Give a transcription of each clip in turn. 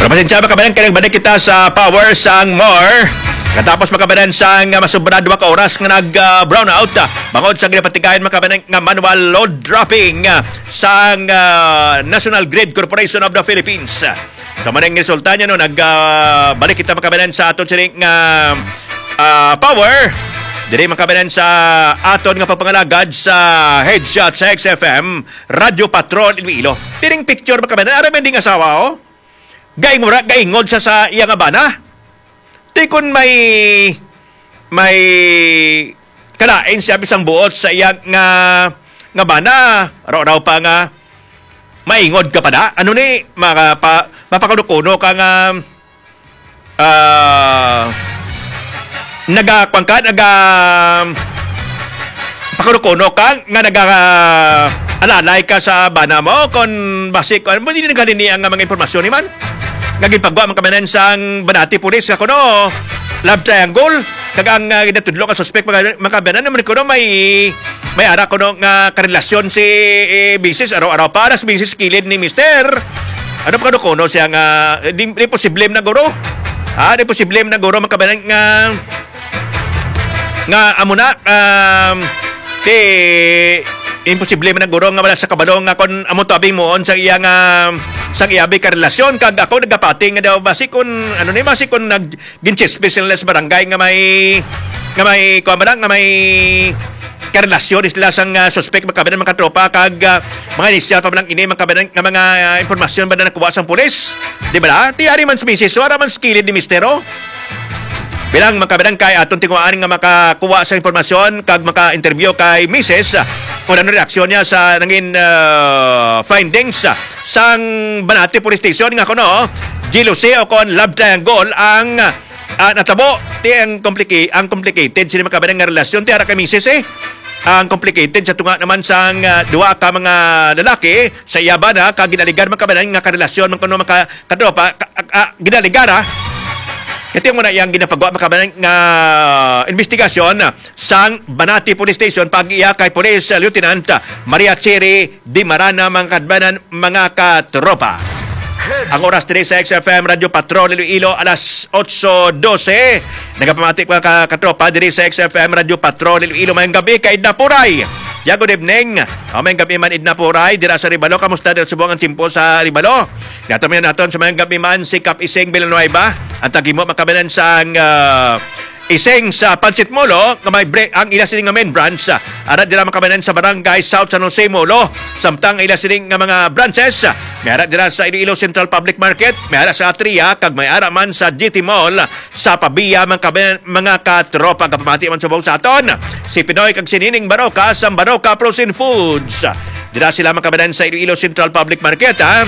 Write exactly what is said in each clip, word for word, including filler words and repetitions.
Pasensya makabanan kanang balik kita sa power sang more. Katapos makabanan sang uh, masubra duwa ka oras nga nag uh, brownout uh, bangod sa ginapatigayon makabanan nga manual load dropping uh, sang uh, National Grid Corporation of the Philippines. Sa manang resulta niya no nag uh, balik kita makabanan sa aton sining nga uh, uh, power. Diri makabanan sa aton nga papangalagad sa headshot sa X F M Radio Patrol Iloilo. Tiring picture makabanan ara man ding asawa oh. Gaingura, gaingod sa sa iya nga bana. Di kun may may kalain siya bisang buot sa iya nga nga bana. Raw-raw pa nga maingod ka pa na. Ano ni, mga pa, mapakanukuno ka nga uh, nagakwang ka, naga pakanukuno ka nga naga uh, alalay ka sa bana mo kung basic, ano hindi nagaling niya nga mga informasyon ni man. Ngaging pagwa man kamanan sang Banati Police ako no love triangle kagang uh, ginatudlo ka suspect makabanan naman ko no may may ara ko no nga karelasyon si eh, bisis araw-araw para sa bisis kilid ni mister ano pa ko no siya nga di, di posible na guro ah di posible na guro makabanan nga nga amo na um, di imposible man guro nga wala sa kabalo nga kon amo tabing mo on sa iya nga sa iyabi ka relasyon kag ako nagapati nga daw basi kun ano ni basi kun nag ginches specialist barangay nga may nga may kuan nga may karelasyon isla sang uh, suspect makabanan mga tropa kag uh, mga inisyal pa man ini makabanan nga mga uh, informasyon ba na nakuha sang pulis di ba tiyari man sa misis wala man skilled ni mistero bilang makabanan kay aton tinguan nga makakuha sa informasyon kag maka-interview kay misis kung ano reaksyon niya sa nangin uh, findings uh, sang Banati Police Station nga kuno jealousy o kon love triangle ang uh, natabo ti ang complicated ang complicated sila makabanan nga relasyon ti ara kay misis eh ang complicated sa tunga naman sang uh, duwa ka mga lalaki sa iyabana kag ginaligar makabanan nga karelasyon man kuno maka katropa ka, uh, ginaligara ito yung muna yung ginapagawa makabanan nga investigasyon sang Banati Police Station pag-iya kay Police Lieutenant Maria Cherry Di Marana mga kadbanan mga katropa. Ang oras today sa X F M Radio Patrol Iloilo alas eight twelve. Nagapamatik mga katropa diri sa X F M Radio Patrol Iloilo mayang gabi kay Idna Puray. Ya, good evening. O, mayang gabi man Idna Puray dira sa Ribalo. Kamusta dira sa buong timpo sa Ribalo? Natamihan naton sa mayang gabi man si Kap Iseng Villanueva. Ang tagimo makabanan sa uh, Iseng sa Pansit Molo nga may break ang ila sining nga main branch ara dira makabanan sa Barangay South San Jose Molo samtang ila sining nga mga branches may ara dira sa Iloilo Central Public Market may ara sa Atria kag may ara man sa G T Mall sa Pabia makabanan mga katropa kapamati man sa buong sa aton si Pinoy kag sinining Baroka sa Baroka Frozen Foods dira sila makabanan sa Iloilo Central Public Market ha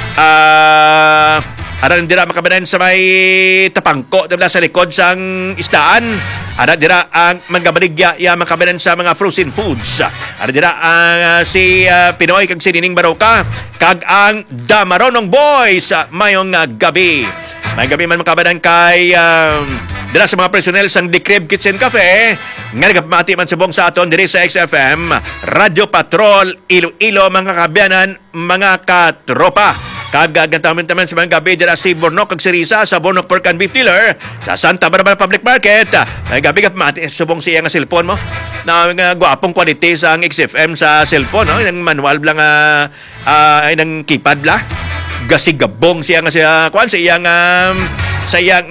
ah uh, aran dira makabanan sa may tapangko dira sa likod sang isdaan. Ara dira ang magabaligya ya makabanan sa mga frozen foods. Ara dira ang uh, si uh, Pinoy kag sinining Baroka kag ang Damaronong Boys uh, mayong uh, gabi. May gabi man makabanan kay um, dira sa mga personnel sang The Crib Kitchen Cafe nga nagapamati man subong sa aton diri sa X F M Radio Patrol Iloilo mga kabayanan mga katropa. Kagagantamin naman sa mga gabi dira si Bornok kag si Risa sa Bornok Pork and Beef Dealer sa Santa Barbara Public Market. Ay gabi ka mati subong siya nga cellphone mo. Na nga gwapong quality sa ang X F M sa cellphone, no? Yung manual bla nga uh, ay nang keypad bla. Gasigabong siya nga siya kuan sa iyang um, sa iyang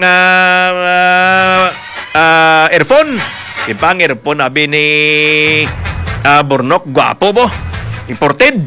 uh, uh, earphone. Ipang earphone abi ni uh, Bornok gwapo mo. Imported.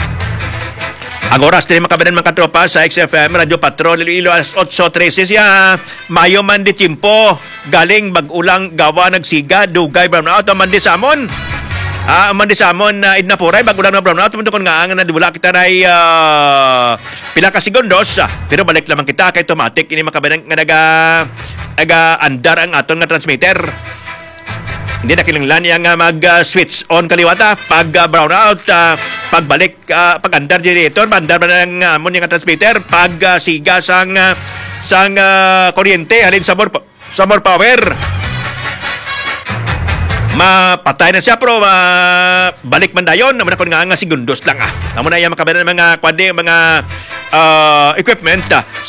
Ang oras din makabanan mga katropa sa X F M Radio Patrol Iloilo alas eight thirteen siya Mayo man di timpo galing bag-ulang gawa nagsiga dugay brownout man di samon ah man di samon na uh, Idna Puray bag-ulang na brownout man kon nga ang nadula kita nay uh, pila ka segundos pero balik lamang kita kay automatic ini makabanan nga naga naga andar ang aton nga transmitter. Hindi na kilanglan yang uh, mag-switch uh, on kaliwata pag uh, brownout, uh, pagbalik, uh, pag-andar generator, mandar ba ng uh, yung transmitter, pag uh, siga sang, uh, sang uh, kuryente, halin sa more, sa more power. Mapatay na siya pero uh, balik man dayon, naman ako nga nga segundos lang ah. Naman na yung makabanan ng mga kwande, mga uh, equipment uh,